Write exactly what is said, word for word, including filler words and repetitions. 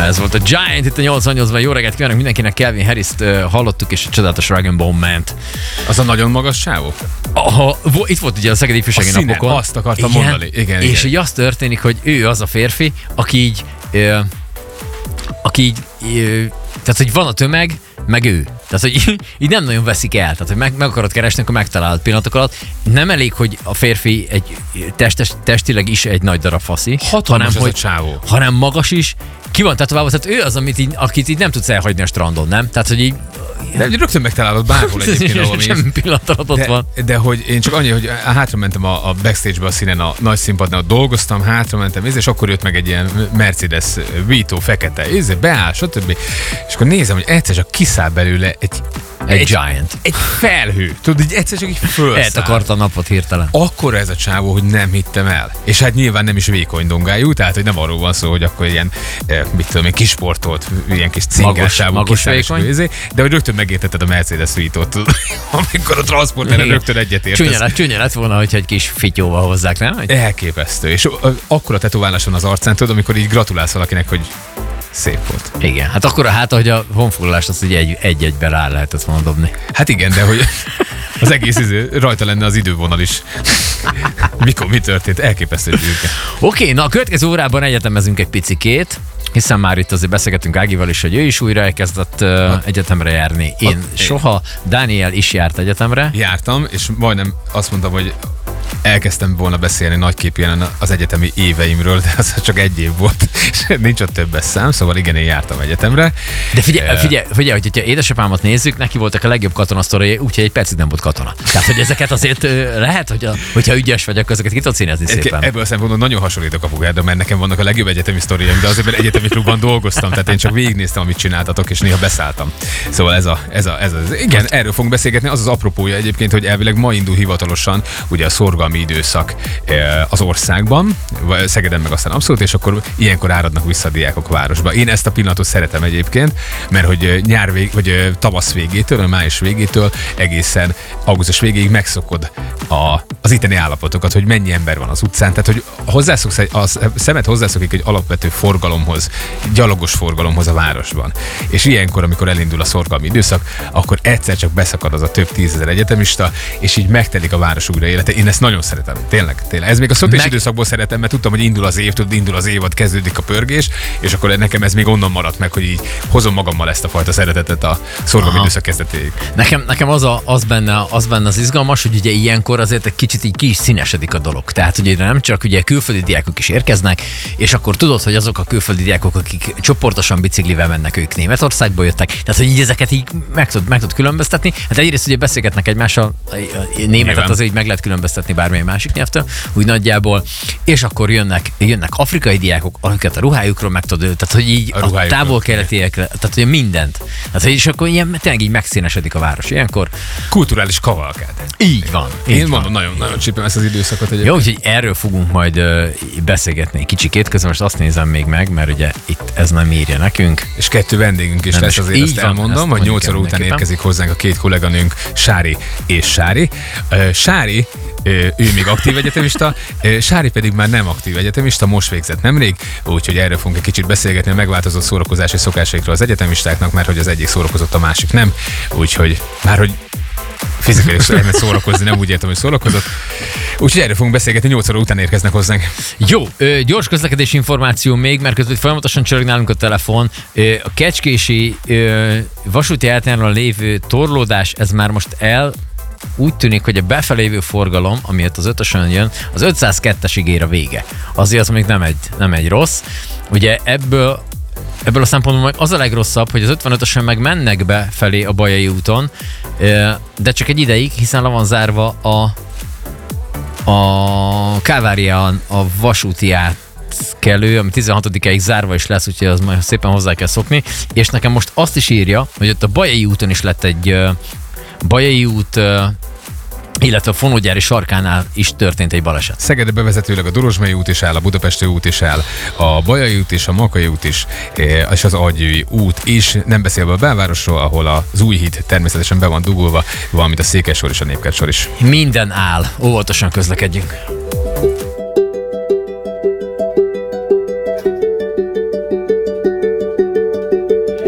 Ez volt a Giant itt a nyolcvannyolcban. Jó reggelt kívánok mindenkinek, Calvin Harris-t uh, hallottuk, és a csodálatos Dragon Ball Man-t. Az a nagyon magas sávó? Aha, itt volt ugye a Szegedi Ifjúsági a Napokon. Színen, azt akartam igen, mondani. Igen, és igen. így az történik, hogy ő az a férfi, aki így, uh, aki így, uh, tehát hogy van a tömeg, meg ő. Tehát, hogy így nem nagyon veszik el. Tehát, hogy meg, meg akarod keresni, akkor megtalálod pillanatok alatt. Nem elég, hogy a férfi egy testes, testileg is egy nagy darab faszi. Hatalmas hanem, az hogy, a csávó. hanem magas is. Ki van tetoválva, tehát ő az, amit így, akit így nem tudsz elhagyni a strandon, nem? Tehát, hogy így... De rögtön megtalálod bárhol egyébként, ahol semmi pillanat alatt ott de, van. de hogy én csak annyi, hogy hátra mentem a, a backstage-be a Színen, a nagy színpadnál, dolgoztam, hátra mentem, és akkor jött meg egy ilyen Mercedes Vito fekete, és beáll, stb. És akkor nézem, hogy egyszer csak kiszáll belőle egy Egy, egy giant. Egy felhő. Tudod, így egyszer csak így fölszáll. Eltakarta a napot hirtelen. Akkor ez a csávó, hogy nem hittem el. És hát nyilván nem is vékony dongájú, tehát hogy nem arról van szó, hogy akkor ilyen, mit tudom én, kisportolt, ilyen kis cingás csávó, vékony. De hogy rögtön megértetted a Mercedes Vito-t, amikor a transporterre rögtön egyetért. Csúnya lett, csúnya lett volna, hogyha egy kis fityóval hozzák, nem? Elképesztő. És akkora tetoválás van az arcán, tudod, amikor így gratulálsz valakinek, hogy szép volt. Igen, hát akkor a hát, hogy a honfoglalást azt ugye egy, egy-egyben rá lehetett volna dobni. Hát igen, de hogy az egész izé, rajta lenne az idővonal is. Mikor mi történt? Elképesztő gyűrke. Oké, na a következő órában egyetemezünk egy picikét, hiszen már itt azért beszélgetünk Ágival is, hogy ő is újra elkezdett uh, egyetemre járni. Én a, soha, Dániel is járt egyetemre. Jártam, és majdnem azt mondtam, hogy elkezdtem volna beszélni nagyképűen az egyetemi éveimről, de az csak egy év volt, és nincs ott többes szám, szóval igen, én jártam egyetemre. De figyelj, figyelj, figyelj, hogyha édesapámat nézzük, neki voltak a legjobb katonasztorai, úgyhogy egy percig nem volt katona. Tehát, hogy ezeket azért lehet, hogy a, hogyha ügyes vagy, akkor ezeket ki tudod színezni szépen. Ebből a szempontból nagyon hasonlít a Kapugárda, mert nekem vannak a legjobb egyetemi sztoriaim, de azért egyetemi klubban dolgoztam, tehát én csak végignéztem, amit csináltatok, és néha beszálltam. Szóval ez a, ez a, ez a igen, erről fogunk beszélgetni. Az az apropója egyébként, hogy elvileg ma indul hivatalosan ugye a szorgalmi időszak az országban, Szegeden meg aztán abszolút, és akkor ilyenkor áradnak vissza a diákok városba. Én ezt a pillanatot szeretem egyébként, mert hogy nyár vég, vagy tavasz végétől, a május végétől egészen augusztus végéig megszokod a, az itteni állapotokat, hogy mennyi ember van az utcán, tehát hogy hozzászoksz, a szemed hozzászokik egy alapvető forgalomhoz, gyalogos forgalomhoz a városban. És ilyenkor, amikor elindul a szorgalmi időszak, akkor egyszer csak beszakad az a több tízezer egyetemista, és így megtelik a város újra élete. Én ezt nagyon szeretem. Tényleg, tényleg. Ez még a szokás Meg... időszakból szeretem, mert tudtam, hogy indul az év, tudod, indul az évad, kezdődik a pörgés, és akkor nekem ez még onnan maradt meg, hogy így hozom magammal ezt a fajta szeretetet a szorgalmi időszak kezdetéig. Nekem, nekem az, a, az, benne, az benne az izgalmas, hogy ugye ilyenkor azért egy kicsit így ki is színesedik a dolog. Tehát ugye nem csak ugye külföldi diákok is érkeznek, és akkor tudod, hogy azok a külföldi diákok, akik csoportosan biciklivel mennek, ők Németországból jöttek. Tehát, hogy így ezeket így meg tud, meg tud különböztetni. Hát egyrészt ugye beszélgetnek egymással, németet azért így meg lehet különböztetni bármilyen másik nyelvtől, úgy nagyjából, és akkor jönnek, jönnek afrikai diákok, akiket a ruhájukról meg tudod, tehát hogy így a, a távol-keletiekre, tehát hogy mindent. Tehát, és akkor ilyen, tényleg így megszínesedik a város. Ilyenkor kulturális kavalkád. Így van. Így Én mondom, nagyon-nagyon csípem ezt az időszakot. Egyébként. Jó, úgyhogy erről fogunk majd uh, beszélgetni egy kicsikét, közben most azt nézem még meg, mert ugye itt ez nem írja nekünk. És kettő vendégünk is nem lesz, azért azt elmondom, hogy nyolc óra után érkezik hozzánk a két kolléganőnk, Sári és Sári. Uh, Sári ő még aktív egyetemista, Sári pedig már nem aktív egyetemista, most végzett nemrég, úgyhogy erről fogunk egy kicsit beszélgetni a megváltozott szórakozási szokásaikról az egyetemistáknak, mert hogy az egyik szórakozott, a másik nem, úgyhogy már hogy fizikai elment szórakozni, nem úgy értem, hogy szórakozott. Úgyhogy erről fogunk beszélgetni, nyolc óra után érkeznek hozzánk. Jó, ö, gyors közlekedési információ még, mert közben folyamatosan csörög nálunk a telefon. Ö, a kecskési ö, vasúti átjárón lévő torlódás, ez már most el úgy tűnik, hogy a befelé lévő forgalom, amiért az ötösön jön, az ötszázkettesig ér a vége. Azért az még nem egy, nem egy rossz. Ugye ebből, ebből a szempontból meg az a legrosszabb, hogy az ötvenötösön meg mennek be felé a Bajai úton, de csak egy ideig, hiszen le van zárva a, a Kávárián a vasúti átkelő, ami tizenhatodikáig zárva is lesz, úgyhogy az majd szépen hozzá kell szokni. És nekem most azt is írja, hogy ott a Bajai úton is lett egy Bajai út, illetve a Fonógyári sarkánál is történt egy baleset. Szegedre bevezetőleg a Dorozsmai út is áll, a Budapesti út is áll, a Bajai út is, a Makai út is, és az Agyői út is, nem beszélve a belvárosról, ahol az új híd természetesen be van dugulva, valamint a Székely sor és a Népkert sor is. Minden áll, óvatosan közlekedjünk.